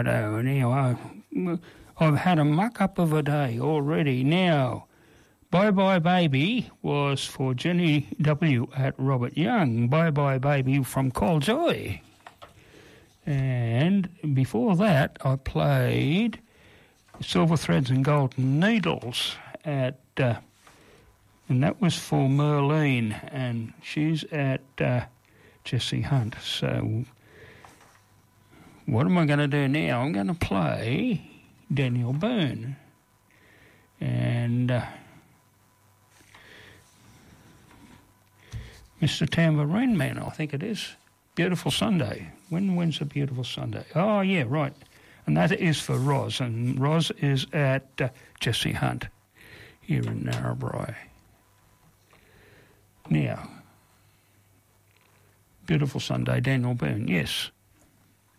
Righto. Now, I've had a muck-up of a day already. Now, Bye Bye Baby was for Jenny W. at Robert Young. Bye Bye Baby from Col Joy. And before that, I played Silver Threads and Golden Needles at... and that was for Merlene, and she's at Jessie Hunt. So what am I going to do now? I'm going to play Daniel Byrne. And Mr. Tambourine Man, I think it is. Beautiful Sunday. When's a beautiful Sunday? Oh, yeah, right. And that is for Roz, and Roz is at Jessie Hunt here in Narrabri. Now, beautiful Sunday, Daniel Byrne, yes.